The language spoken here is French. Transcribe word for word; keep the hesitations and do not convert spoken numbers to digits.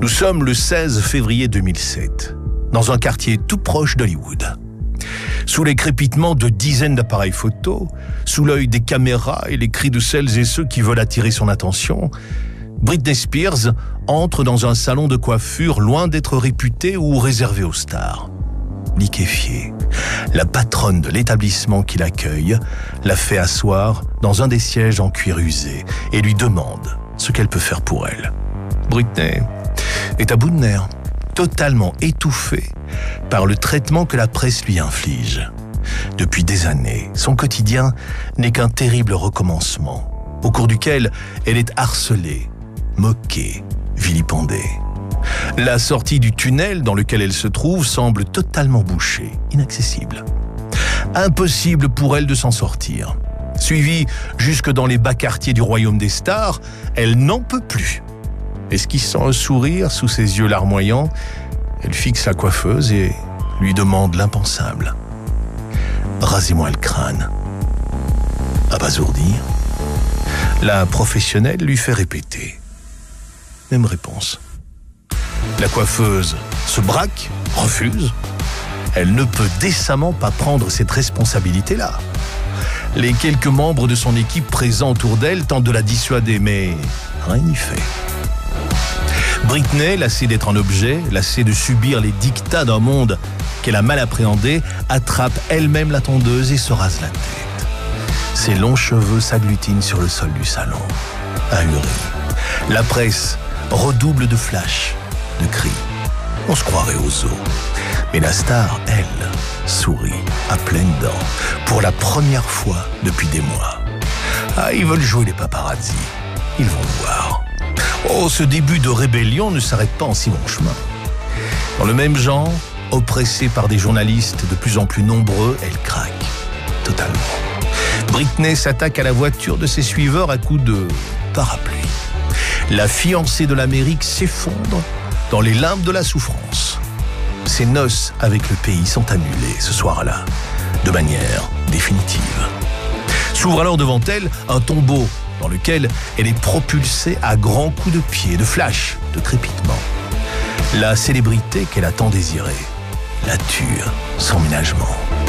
Nous sommes le seize février deux mille sept, dans un quartier tout proche d'Hollywood. Sous les crépitements de dizaines d'appareils photo, sous l'œil des caméras et les cris de celles et ceux qui veulent attirer son attention, Britney Spears entre dans un salon de coiffure loin d'être réputé ou réservé aux stars. Liquéfiée, la patronne de l'établissement qui l'accueille la fait asseoir dans un des sièges en cuir usé et lui demande ce qu'elle peut faire pour elle. Britney est à bout de nerfs, totalement étouffée par le traitement que la presse lui inflige. Depuis des années, son quotidien n'est qu'un terrible recommencement, au cours duquel elle est harcelée, moquée, vilipendée. La sortie du tunnel dans lequel elle se trouve semble totalement bouchée, inaccessible. Impossible pour elle de s'en sortir. Suivie jusque dans les bas quartiers du royaume des stars, elle n'en peut plus. Esquissant un sourire sous ses yeux larmoyants, elle fixe la coiffeuse et lui demande l'impensable. « Rasez-moi le crâne. » Abasourdie, la professionnelle lui fait répéter. Même réponse. La coiffeuse se braque, refuse. Elle ne peut décemment pas prendre cette responsabilité-là. Les quelques membres de son équipe présents autour d'elle tentent de la dissuader, mais rien n'y fait. Britney, lassée d'être un objet, lassée de subir les dictats d'un monde qu'elle a mal appréhendé, attrape elle-même la tondeuse et se rase la tête. Ses longs cheveux s'agglutinent sur le sol du salon. Ahuri. La presse redouble de flashs, de cris. On se croirait aux zoo. Mais la star, elle, sourit à pleines dents pour la première fois depuis des mois. Ah, ils veulent jouer les paparazzi. Ils vont voir. Oh, ce début de rébellion ne s'arrête pas en si bon chemin. Dans le même genre, oppressée par des journalistes de plus en plus nombreux, elle craque totalement. Britney s'attaque à la voiture de ses suiveurs à coups de parapluie. La fiancée de l'Amérique s'effondre dans les limbes de la souffrance. Ses noces avec le pays sont annulées ce soir-là, de manière définitive. S'ouvre alors devant elle un tombeau dans lequel elle est propulsée à grands coups de pied, de flash, de crépitement. La célébrité qu'elle a tant désirée la tue sans ménagement.